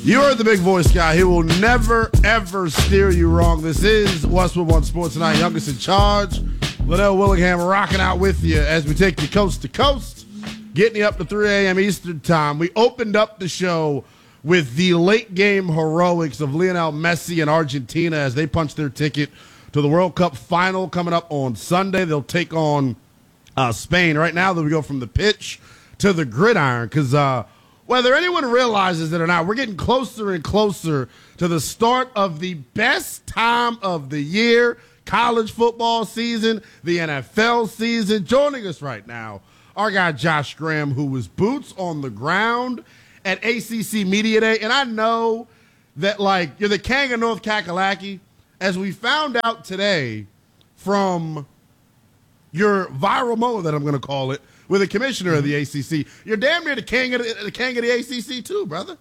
You heard the big voice guy. He will never, ever steer you wrong. This is Westwood One Sports Tonight. Youngest in charge. Liddell Willingham rocking out with you as we take you coast to coast, getting you up to 3 a.m. Eastern time. We opened up the show with the late game heroics of Lionel Messi and Argentina as they punch their ticket to the World Cup final coming up on Sunday. They'll take on Spain. Right now, we go from the pitch to the gridiron because whether anyone realizes it or not, we're getting closer and closer to the start of the best time of the year, college football season, the NFL season. Joining us right now, our guy Josh Graham, who was boots on the ground at ACC Media Day. And I know that, like, you're the king of North Kakalaki. As we found out today from your viral moment that I'm going to call it, with the commissioner of the ACC, you're damn near the king of the ACC too, brother.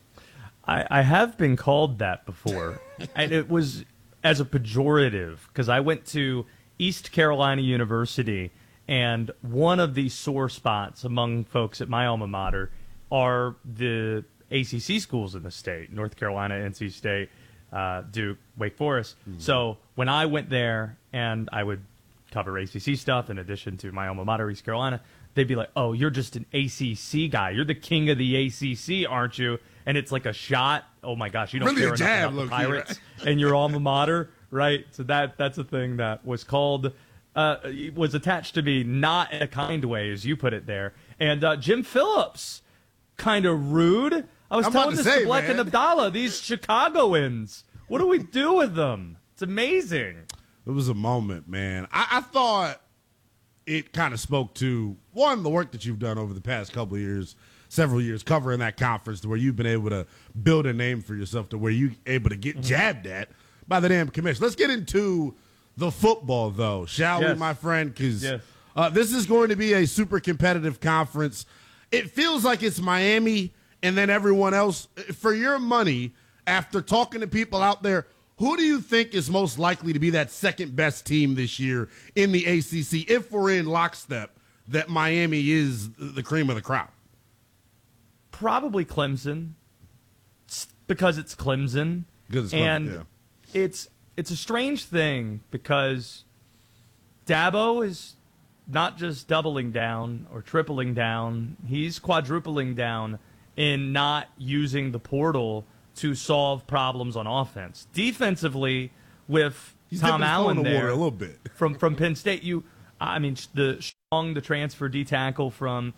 I have been called that before, and it was as a pejorative because I went to East Carolina University, and one of the sore spots among folks at my alma mater are the ACC schools in the state: North Carolina, NC State, Duke, Wake Forest. Mm-hmm. So when I went there, and I would cover ACC stuff in addition to my alma mater, East Carolina, they'd be like, "Oh, you're just an ACC guy. You're the king of the ACC, aren't you?" And it's like a shot. Oh my gosh, you don't really care enough about the Pirates and your alma mater, right? So that's a thing that was called, was attached to me, not in a kind way, as you put it there. And Jim Phillips, kind of rude. I was telling this to Black and Abdallah, these Chicagoans. What do we do with them? It's amazing. It was a moment, man. I thought it kind of spoke to, one, the work that you've done over the past couple of years, several years, covering that conference to where you've been able to build a name for yourself to where you're able to get jabbed at by the damn commission. Let's get into the football, though, shall we, my friend? Because this is going to be a super competitive conference. It feels like it's Miami and then everyone else. For your money, after talking to people out there, who do you think is most likely to be that second-best team this year in the ACC if we're in lockstep that Miami is the cream of the crop? Probably Clemson, because it's Clemson. It's a strange thing because Dabo is not just doubling down or tripling down. He's quadrupling down in not using the portal to solve problems on offense. Defensively, with Tom Allen there a little bit. from Penn State, the transfer D tackle from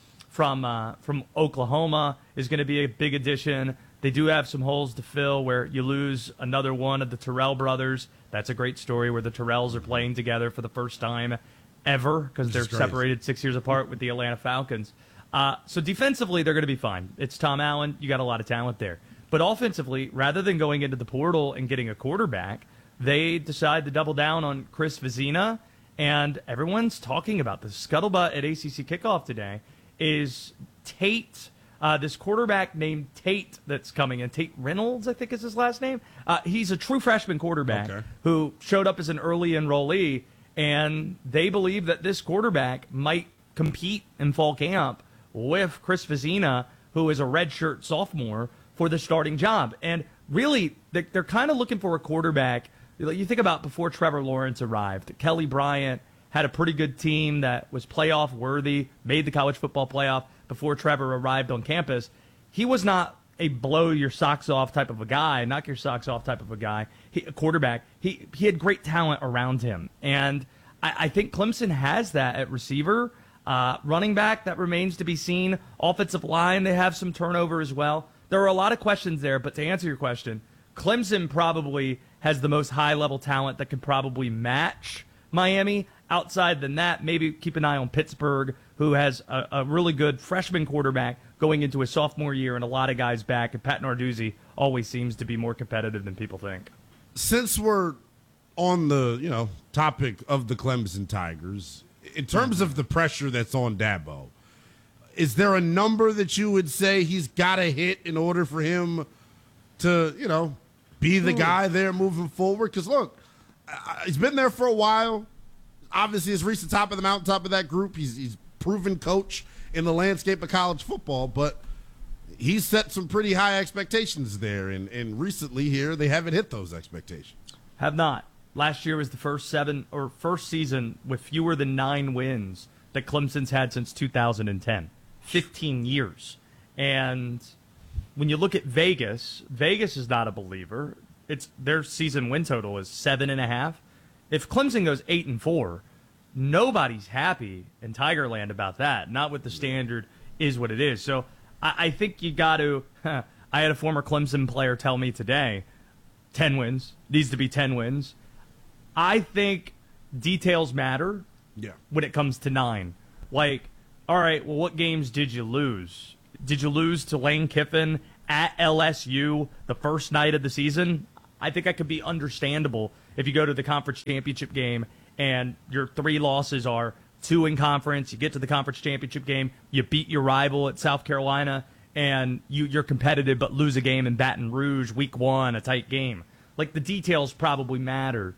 Oklahoma is going to be a big addition. They do have some holes to fill where you lose another one of the Terrell brothers. That's a great story where the Terrells are playing together for the first time ever because they're separated 6 years apart with the Atlanta Falcons. So defensively, they're going to be fine. It's Tom Allen. You got a lot of talent there. But offensively, rather than going into the portal and getting a quarterback, they decide to double down on Chris Vezina, and everyone's talking about the scuttlebutt at ACC Kickoff today is Tate, this quarterback named Tate that's coming in. Tate Reynolds, I think is his last name. He's a true freshman quarterback who showed up as an early enrollee, and they believe that this quarterback might compete in fall camp with Chris Vezina, who is a redshirt sophomore, for the starting job. And really, they're kind of looking for a quarterback. You think about before Trevor Lawrence arrived, Kelly Bryant had a pretty good team that was playoff worthy, made the college football playoff before Trevor arrived on campus. He was not a blow your socks off type of a guy, knock your socks off type of a guy, a quarterback. He had great talent around him. And I think Clemson has that at receiver. Running back, that remains to be seen. Offensive line, they have some turnover as well. There are a lot of questions there, but to answer your question, Clemson probably has the most high-level talent that could probably match Miami. Outside than that, maybe keep an eye on Pittsburgh, who has a really good freshman quarterback going into his sophomore year and a lot of guys back. And Pat Narduzzi always seems to be more competitive than people think. Since we're on the topic of the Clemson Tigers, in terms of the pressure that's on Dabo, is there a number that you would say he's got to hit in order for him to, be the guy there moving forward? Because, look, he's been there for a while. Obviously, he's reached the top of the mountaintop of that group. He's proven coach in the landscape of college football. But, he's set some pretty high expectations there, and recently here they haven't hit those expectations. Have not. Last year was the first season with fewer than 9 wins that Clemson's had since 2010. 15 years. And when you look at Vegas, Vegas is not a believer. Their season win total is 7.5. If Clemson goes 8-4, nobody's happy in Tigerland about that. Not what the standard is what it is. So I think you got to. I had a former Clemson player tell me today, 10 wins needs to be 10 wins. I think details matter. Yeah. When it comes to 9, like, all right, well, what games did you lose? Did you lose to Lane Kiffin at LSU the first night of the season? I think that could be understandable if you go to the conference championship game and your 3 losses are 2 in conference. You get to the conference championship game, you beat your rival at South Carolina, and you're competitive but lose a game in Baton Rouge week 1, a tight game. Like, the details probably matter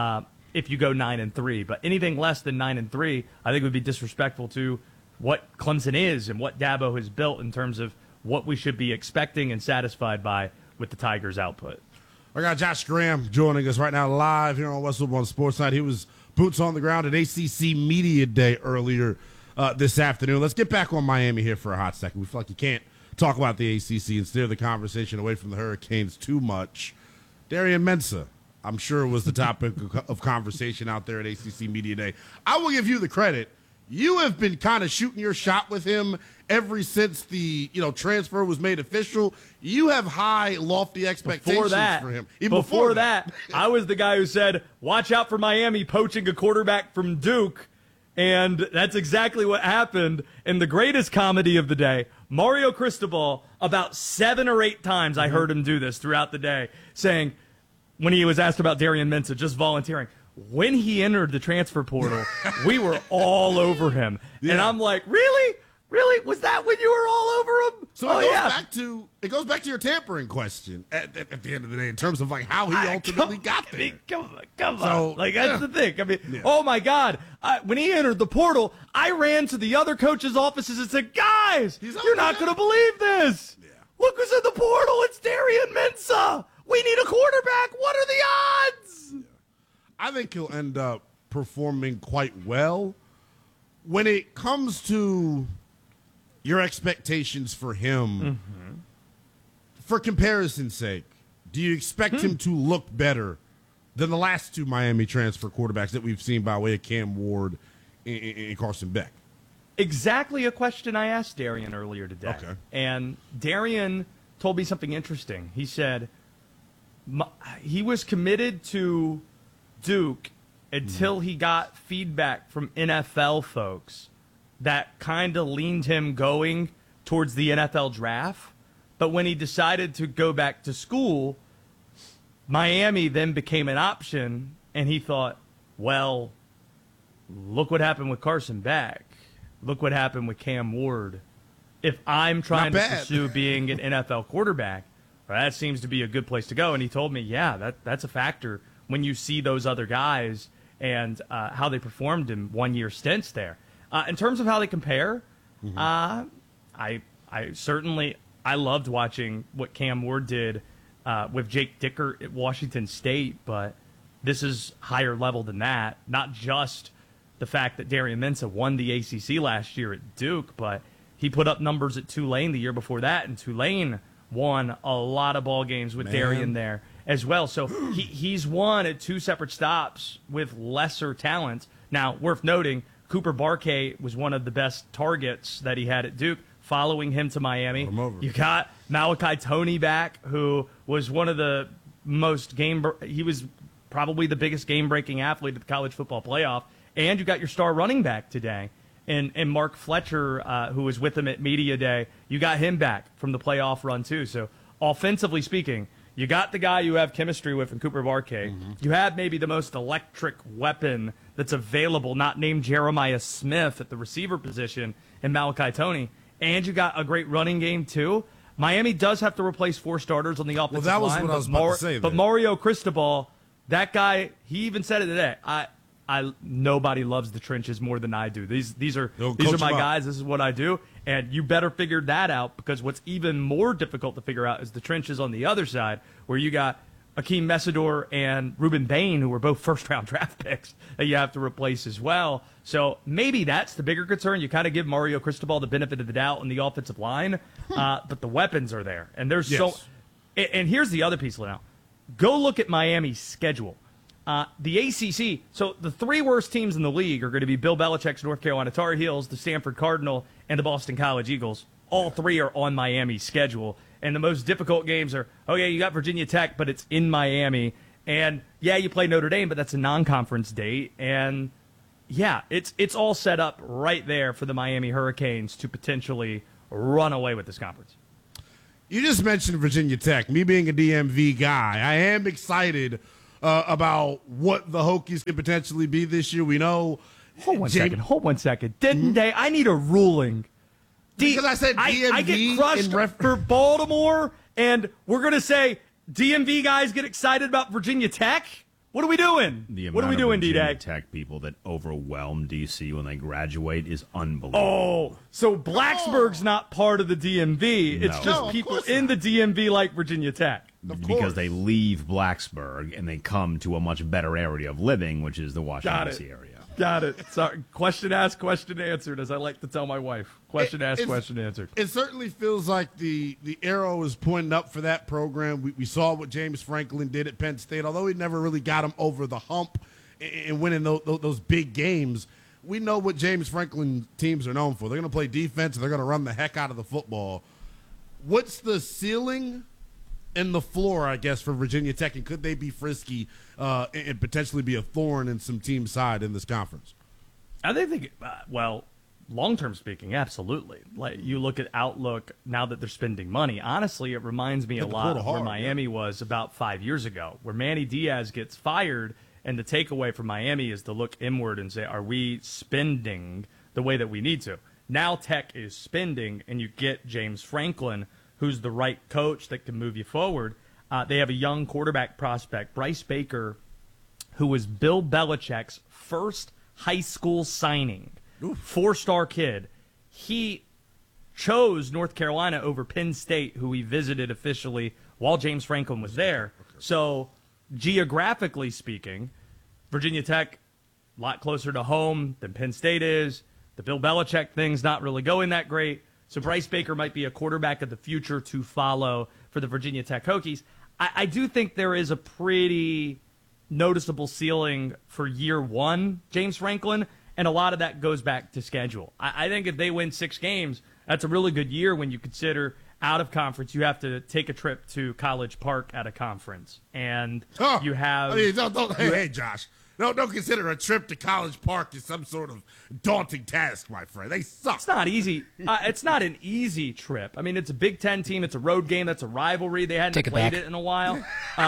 if you go 9-3, but anything less than 9-3, I think would be disrespectful to what Clemson is and what Dabo has built in terms of what we should be expecting and satisfied by with the Tigers' output. I got Josh Graham joining us right now live here on Westwood One Sports Night. He was boots on the ground at ACC Media Day earlier this afternoon. Let's get back on Miami here for a hot second. We feel like you can't talk about the ACC and steer the conversation away from the Hurricanes too much. Darian Mensah, I'm sure, was the topic of conversation out there at ACC Media Day. I will give you the credit. You have been kind of shooting your shot with him ever since the transfer was made official. You have high, lofty expectations for him. Even before that, I was the guy who said, watch out for Miami poaching a quarterback from Duke. And that's exactly what happened in the greatest comedy of the day. Mario Cristobal, about 7 or 8 times I heard him do this throughout the day, saying, when he was asked about Darian Mensah, just volunteering, when he entered the transfer portal, we were all over him. Yeah. And I'm like, really? Really? Was that when you were all over him? So it goes back to your tampering question at the end of the day in terms of like how he ultimately got there. Come on. Like, that's the thing. I mean, oh my God. When he entered the portal, I ran to the other coaches' offices and said, guys, you're not going to believe this. Yeah. Look who's in the portal. It's Darian Mensah. We need a quarterback. What are the odds? Yeah. I think he'll end up performing quite well. When it comes to your expectations for him, for comparison's sake, do you expect him to look better than the last 2 Miami transfer quarterbacks that we've seen by way of Cam Ward and Carson Beck? Exactly a question I asked Darian earlier today. Okay. And Darian told me something interesting. He said he was committed to Duke until he got feedback from NFL folks that kind of leaned him going towards the NFL draft. But when he decided to go back to school, Miami then became an option, and he thought, well, look what happened with Carson Beck. Look what happened with Cam Ward. If I'm trying to pursue being an NFL quarterback, that seems to be a good place to go. And he told me, yeah, that's a factor when you see those other guys and how they performed in 1-year stints there. In terms of how they compare, I certainly loved watching what Cam Ward did with Jake Dicker at Washington State, but this is higher level than that. Not just the fact that Darian Mensah won the ACC last year at Duke, but he put up numbers at Tulane the year before that, and Tulane won a lot of ball games with Darian there as well. So he's won at 2 separate stops with lesser talent. Now, worth noting, Cooper Barkay was one of the best targets that he had at Duke, following him to Miami. You got Malachi Toney back, who was one of the most he was probably the biggest game-breaking athlete at the college football playoff. And you got your star running back today, and Mark Fletcher, who was with him at Media Day. You got him back from the playoff run, too. So, offensively speaking, you got the guy you have chemistry with in Cooper Barkay. You have maybe the most electric weapon that's available, not named Jeremiah Smith at the receiver position, in Malachi Toney. And you got a great running game, too. Miami does have to replace 4 starters on the offensive line. Well, that was what I was about to say. But Mario Cristobal, that guy, he even said it today. Nobody loves the trenches more than I do. These are my guys. This is what I do. And you better figure that out, because what's even more difficult to figure out is the trenches on the other side, where you got Akeem Messidor and Ruben Bain, who were both first-round draft picks, that you have to replace as well. So maybe that's the bigger concern. You kind of give Mario Cristobal the benefit of the doubt on the offensive line, but the weapons are there. And there's so – and here's the other piece, Linnell. Go look at Miami's schedule. The ACC, so the three worst teams in the league are going to be Bill Belichick's North Carolina Tar Heels, the Stanford Cardinal, and the Boston College Eagles. All three are on Miami's schedule. And the most difficult games are, you got Virginia Tech, but it's in Miami. And, you play Notre Dame, but that's a non-conference date. And, it's all set up right there for the Miami Hurricanes to potentially run away with this conference. You just mentioned Virginia Tech. Me being a DMV guy, I am excited about what the Hokies could potentially be this year. We know. Hold one second. Didn't they? I need a ruling. Because I said DMV. I get crushed for Baltimore, and we're going to say DMV guys get excited about Virginia Tech? What are we doing? What are we doing, Virginia Tech people that overwhelm DC when they graduate is unbelievable. Oh, so Blacksburg's not part of the DMV. No. It's just people in the DMV like Virginia Tech. Because they leave Blacksburg and they come to a much better area of living, which is the Washington, D.C. area. Got it. Sorry. Question asked, question answered, as I like to tell my wife. Question asked, question answered. It certainly feels like the arrow is pointing up for that program. We saw what James Franklin did at Penn State. Although he never really got him over the hump in winning those big games, we know what James Franklin teams are known for. They're going to play defense, and they're going to run the heck out of the football. What's the ceiling and the floor, I guess, for Virginia Tech, and could they be frisky and potentially be a thorn in some team's side in this conference? I think, long-term speaking, absolutely. Like, you look at outlook now that they're spending money. Honestly, it reminds me a lot of where Miami was about 5 years ago, where Manny Diaz gets fired, and the takeaway from Miami is to look inward and say, are we spending the way that we need to? Now Tech is spending, and you get James Franklin, who's the right coach that can move you forward. They have a young quarterback prospect, Bryce Baker, who was Bill Belichick's first high school signing. Four-star kid. He chose North Carolina over Penn State, who he visited officially while James Franklin was there. So, geographically speaking, Virginia Tech, a lot closer to home than Penn State is. The Bill Belichick thing's not really going that great. So Bryce Baker might be a quarterback of the future to follow for the Virginia Tech Hokies. I do think there is a pretty noticeable ceiling for year one, James Franklin, and a lot of that goes back to schedule. I think if they win 6 games, that's a really good year when you consider out of conference, you have to take a trip to College Park at a conference. And you have... Hey, Josh. Don't consider a trip to College Park as some sort of daunting task, my friend. They suck. It's not easy. It's not an easy trip. I mean, it's a Big Ten team. It's a road game. That's a rivalry. They hadn't played it in a while.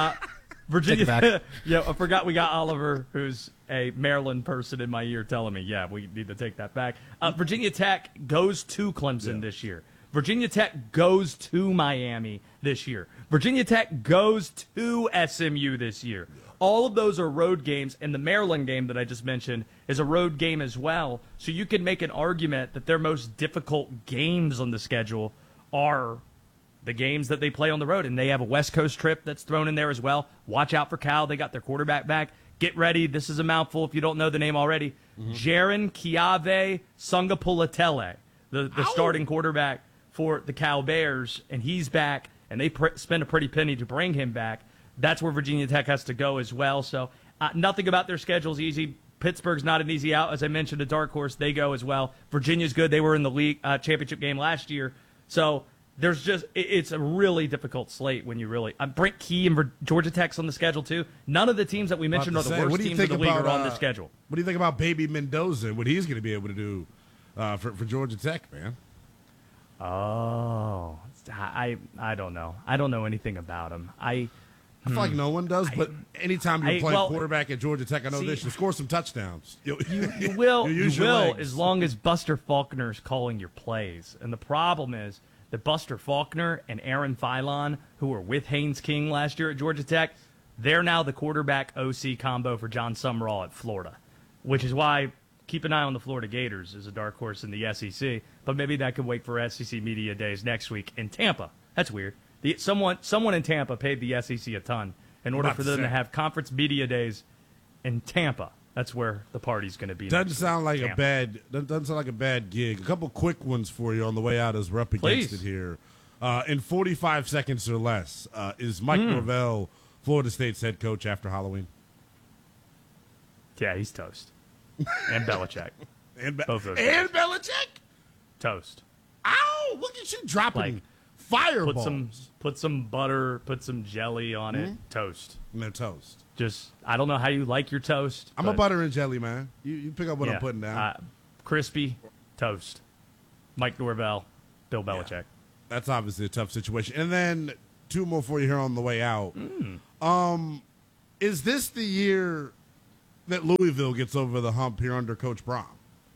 Virginia. I forgot we got Oliver, who's a Maryland person in my ear, telling me, we need to take that back. Virginia Tech goes to Clemson this year. Virginia Tech goes to Miami this year. Virginia Tech goes to SMU this year. All of those are road games, and the Maryland game that I just mentioned is a road game as well. So you can make an argument that their most difficult games on the schedule are the games that they play on the road, and they have a West Coast trip that's thrown in there as well. Watch out for Cal. They got their quarterback back. Get ready. This is a mouthful if you don't know the name already. Jaron Kiave Sungapulatele, the starting quarterback for the Cal Bears, and he's back, and they spend a pretty penny to bring him back. That's where Virginia Tech has to go as well. So nothing about their schedule is easy. Pittsburgh's not an easy out. As I mentioned, a dark horse. They go as well. Virginia's good. They were in the league championship game last year. So there's it's a really difficult slate when you really Brent Key and Georgia Tech's on the schedule too. None of the teams that we mentioned are the worst teams in the league are on the schedule. What do you think about Baby Mendoza? What he's going to be able to do for Georgia Tech, man? Oh, I don't know. I don't know anything about him. I feel like no one does, but anytime you're playing quarterback at Georgia Tech, I know this. You score some touchdowns. You will as long as Buster Faulkner's calling your plays. And the problem is that Buster Faulkner and Aaron Philon, who were with Haynes King last year at Georgia Tech, they're now the quarterback OC combo for John Summerall at Florida, which is why keep an eye on the Florida Gators as a dark horse in the SEC, but maybe that could wait for SEC Media Days next week in Tampa. That's weird. Someone in Tampa paid the SEC a ton in order for them to have conference media days in Tampa. That's where the party's going to be. Doesn't sound like a bad gig. A couple quick ones for you on the way out as we're up against it here. In 45 seconds or less, is Mike Norvell Florida State's head coach after Halloween? Yeah, he's toast. And Belichick. Both of those and Belichick? Toast. Ow! Look at you dropping fireballs. Put some butter, put some jelly on it. Toast. No toast. Just, I don't know how you like your toast. I'm a butter and jelly man. You pick up what I'm putting down. Crispy, toast. Mike Norvell, Bill Belichick. Yeah. That's obviously a tough situation. And then two more for you here on the way out. Is this the year that Louisville gets over the hump here under Coach Brom?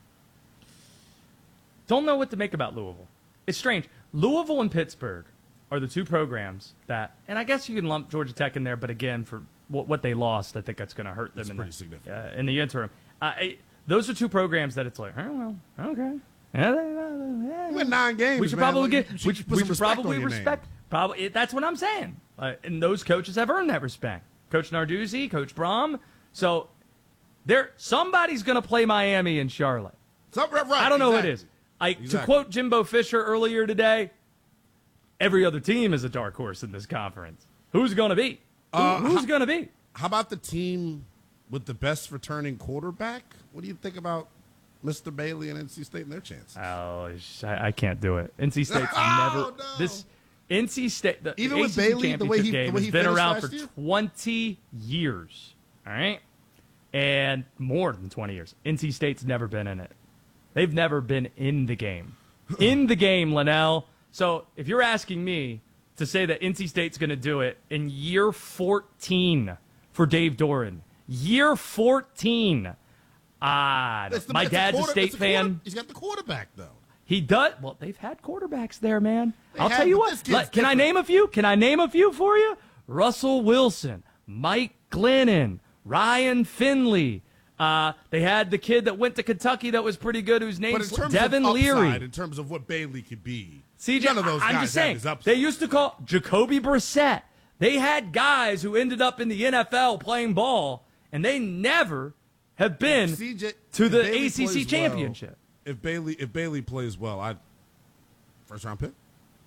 Don't know what to make about Louisville. It's strange. Louisville and Pittsburgh are the two programs that, and I guess you can lump Georgia Tech in there, but again, for what they lost, I think that's going to hurt them in the interim. Those are two programs that it's like, oh, well, okay. You win 9 games. We should probably respect. Probably that's what I'm saying. And those coaches have earned that respect. Coach Narduzzi, Coach Brom. So somebody's going to play Miami and Charlotte. I don't know who it is. To quote Jimbo Fisher earlier today, every other team is a dark horse in this conference. Who's going to be? Who's going to be? How about the team with the best returning quarterback? What do you think about Mr. Bailey and NC State and their chance? Oh, I can't do it. NC State's never this. NC State, even the with ACC Bailey, the way he has been around for year? 20 years. All right, and more than 20 years. NC State's never been in it. They've never been in the game. In the game, Linnell. So if you're asking me to say that NC State's going to do it in year 14 for Dave Doran, year 14. My dad's a State fan. He's got the quarterback, though. He does. Well, they've had quarterbacks there, man. I'll tell you what. Can I name a few? Can I name a few for you? Russell Wilson, Mike Glennon, Ryan Finley. They had the kid that went to Kentucky that was pretty good, whose name's Devin Leary. In terms of what Bailey could be, CJ, none of those guys I'm just saying, had his upside. They used to call Jacoby Brissett. They had guys who ended up in the NFL playing ball, and they never have been to the ACC championship. If Bailey plays well, first round pick.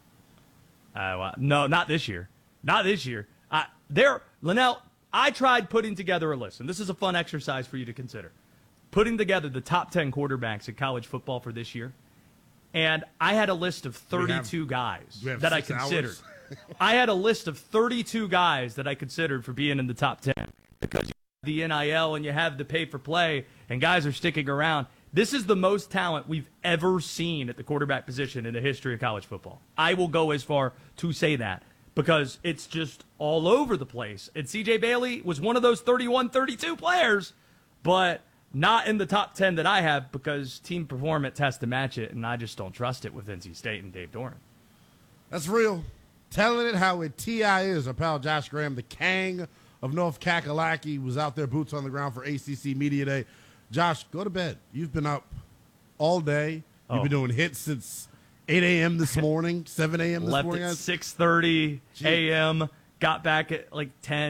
No, not this year. Not this year. Linnell, I tried putting together a list, and this is a fun exercise for you to consider. Putting together the top 10 quarterbacks in college football for this year, and I had a list of 32 guys that I considered. I had a list of 32 guys that I considered for being in the top 10 because you have the NIL and you have the pay for play, and guys are sticking around. This is the most talent we've ever seen at the quarterback position in the history of college football. I will go as far to say that because it's just all over the place. And C.J. Bailey was one of those 31, 32 players, but not in the top 10 that I have because team performance has to match it, and I just don't trust it with NC State and Dave Doran. That's real. Telling it how it T.I. is. Our pal Josh Graham, the Kang of North Kakalaki, was out there boots on the ground for ACC Media Day. Josh, go to bed. You've been up all day. You've been doing hits since 8 a.m. this morning, 7 a.m. this morning. Left at 6:30 a.m., got back at like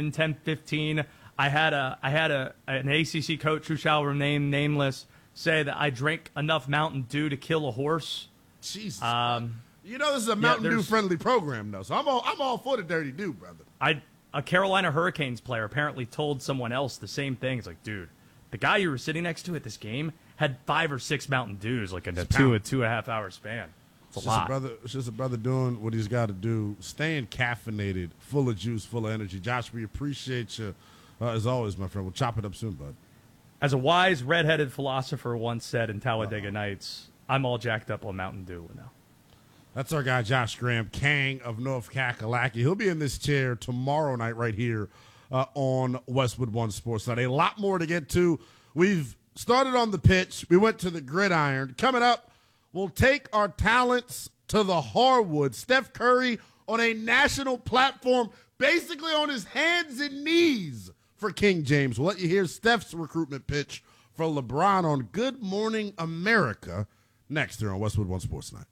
10:15. I had an ACC coach who shall remain nameless say that I drank enough Mountain Dew to kill a horse. Jesus. This is a Mountain Dew friendly program, though, so I'm all for the dirty Dew, brother. A Carolina Hurricanes player apparently told someone else the same thing. It's like, dude, the guy you were sitting next to at this game had 5 or 6 Mountain Dews, like in a 2.5 hour span. It's a lot. It's just a brother doing what he's got to do, staying caffeinated, full of juice, full of energy. Josh, we appreciate you as always, my friend. We'll chop it up soon, bud. As a wise redheaded philosopher once said in Talladega Nights, I'm all jacked up on Mountain Dew now. That's our guy, Josh Graham, Kang of North Kakalaki. He'll be in this chair tomorrow night right here on Westwood One Sports Night. A lot more to get to. We've started on the pitch. We went to the gridiron. Coming up, we'll take our talents to the hardwood. Steph Curry on a national platform, basically on his hands and knees for King James. We'll let you hear Steph's recruitment pitch for LeBron on Good Morning America next here on Westwood One Sports Night.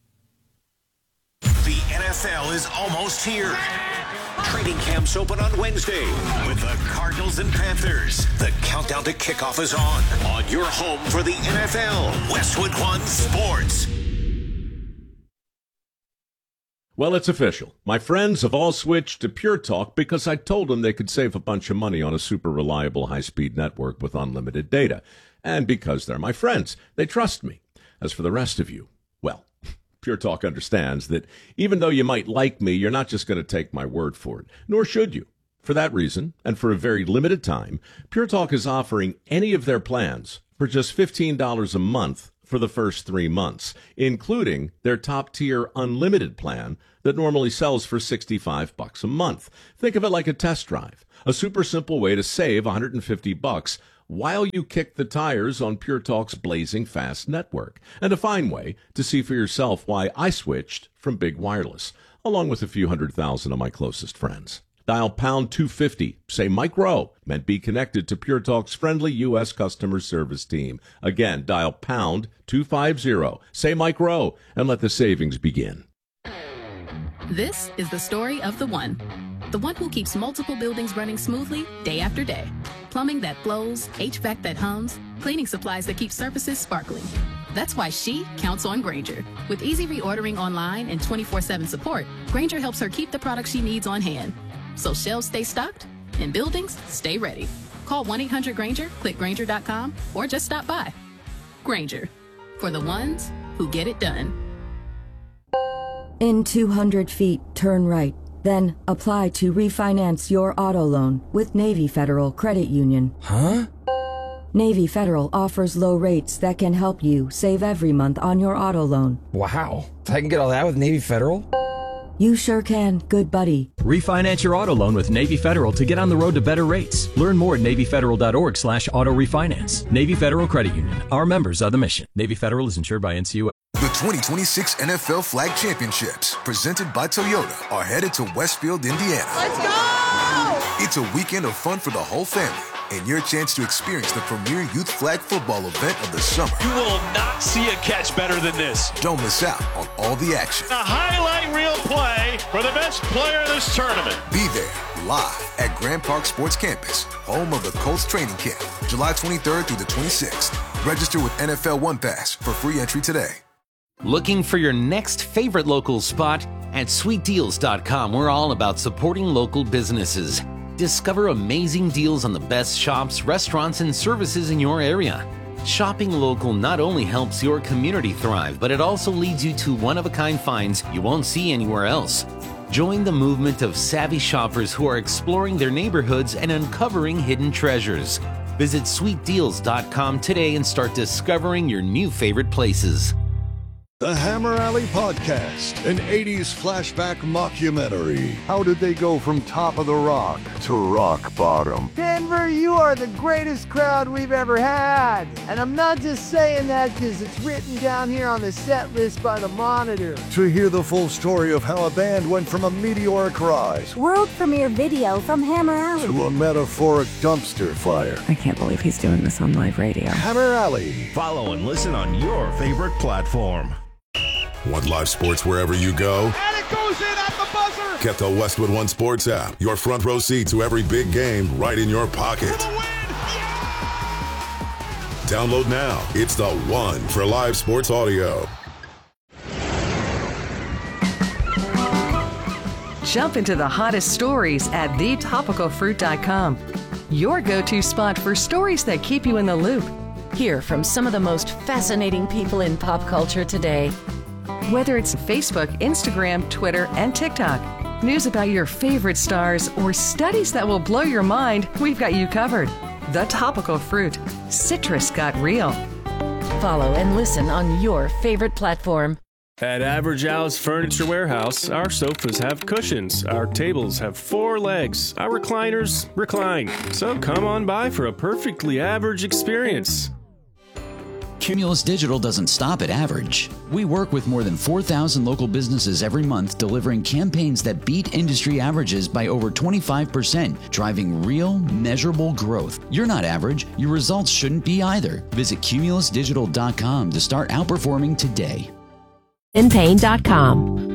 The NFL is almost here. Training camps open on Wednesday with the Cardinals and Panthers. The countdown to kickoff is on your home for the NFL, Westwood One Sports. Well, it's official. My friends have all switched to Pure Talk because I told them they could save a bunch of money on a super reliable high-speed network with unlimited data. And because they're my friends, they trust me. As for the rest of you, well, Pure Talk understands that even though you might like me, you're not just going to take my word for it, nor should you. For that reason, and for a very limited time, Pure Talk is offering any of their plans for just $15 a month for the first 3 months, including their top-tier unlimited plan that normally sells for $65 a month. Think of it like a test drive, a super simple way to save $150 while you kick the tires on Pure Talk's blazing fast network, and a fine way to see for yourself why I switched from big wireless, along with a few 100,000 of my closest friends. Dial pound 250, say Mike Rowe, and be connected to Pure Talk's friendly U.S. customer service team. Again, dial pound 250, say Mike Rowe, and let the savings begin. This is the story of the one who keeps multiple buildings running smoothly day after day. Plumbing that flows, HVAC that hums, cleaning supplies that keep surfaces sparkling. That's why she counts on Grainger. With easy reordering online and 24/7 support, Grainger helps her keep the products she needs on hand. So shelves stay stocked and buildings stay ready. Call 1-800-GRAINGER, click Grainger.com, or just stop by. Grainger, for the ones who get it done. In 200 feet, turn right. Then apply to refinance your auto loan with Navy Federal Credit Union. Huh? Navy Federal offers low rates that can help you save every month on your auto loan. Wow. I can get all that with Navy Federal? You sure can, good buddy. Refinance your auto loan with Navy Federal to get on the road to better rates. Learn more at NavyFederal.org/auto refinance. Navy Federal Credit Union. Our members are the mission. Navy Federal is insured by NCUA. The 2026 NFL Flag Championships, presented by Toyota, are headed to Westfield, Indiana. Let's go! It's a weekend of fun for the whole family and your chance to experience the premier youth flag football event of the summer. You will not see a catch better than this. Don't miss out on all the action. A highlight reel play for the best player of this tournament. Be there live at Grand Park Sports Campus, home of the Colts training camp, July 23rd through the 26th. Register with NFL One Pass for free entry today. Looking for your next favorite local spot? At sweetdeals.com, we're all about supporting local businesses. Discover amazing deals on the best shops, restaurants, and services in your area. Shopping local not only helps your community thrive, but it also leads you to one-of-a-kind finds you won't see anywhere else. Join the movement of savvy shoppers who are exploring their neighborhoods and uncovering hidden treasures. Visit sweetdeals.com today and start discovering your new favorite places. The Hammer Alley Podcast, an 80s flashback mockumentary. How did they go from top of the rock to rock bottom? Denver, you are the greatest crowd we've ever had. And I'm not just saying that because it's written down here on the set list by the Monitor. To hear the full story of how a band went from a meteoric rise, world premiere video from Hammer Alley, to a metaphoric dumpster fire. I can't believe he's doing this on live radio. Hammer Alley. Follow and listen on your favorite platform. Want live sports wherever you go? And it goes in at the buzzer! Get the Westwood One Sports app. Your front row seat to every big game right in your pocket. For the win! Yeah! Download now. It's the one for live sports audio. Jump into the hottest stories at thetopicalfruit.com. Your go-to spot for stories that keep you in the loop. Hear from some of the most fascinating people in pop culture today. Whether it's Facebook, Instagram, Twitter, and TikTok, news about your favorite stars, or studies that will blow your mind, we've got you covered. The Topical Fruit. Citrus got real. Follow and listen on your favorite platform. At Average Al's Furniture Warehouse, our sofas have cushions, our tables have 4 legs, our recliners recline. So come on by for a perfectly average experience. Cumulus Digital doesn't stop at average. We work with more than 4,000 local businesses every month, delivering campaigns that beat industry averages by over 25%, driving real, measurable growth. You're not average. Your results shouldn't be either. Visit cumulusdigital.com to start outperforming today. InPain.com.